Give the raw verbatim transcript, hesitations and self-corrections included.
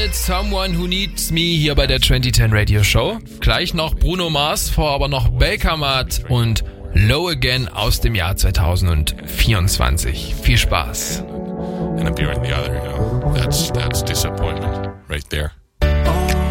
Someone Who Needs Me hier bei der zwanzig zehn Radio Show. Gleich noch Bruno Mars, vor aber noch Bakermat und Low Again aus dem Jahr zwanzig vierundzwanzig. Viel Spaß. And I'm hearing the other, you know, that's, that's disappointment right there.